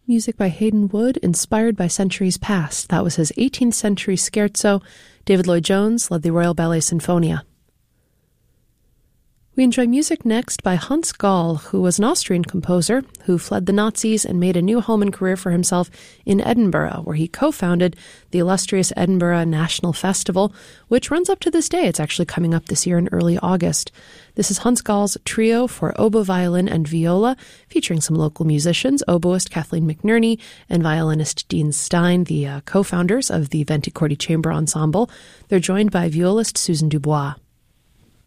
Music by Hayden Wood, inspired by centuries past. That was his 18th century scherzo. David Lloyd-Jones led the Royal Ballet Sinfonia. We enjoy music next by Hans Gall, who was an Austrian composer who fled the Nazis and made a new home and career for himself in Edinburgh, where he co-founded the illustrious Edinburgh National Festival, which runs up to this day. It's actually coming up this year in early August. This is Hans Gall's trio for oboe, violin, and viola, featuring some local musicians, oboist Kathleen McNerney and violinist Dean Stein, the co-founders of the Venti Cordi Chamber Ensemble. They're joined by violist Susan Dubois.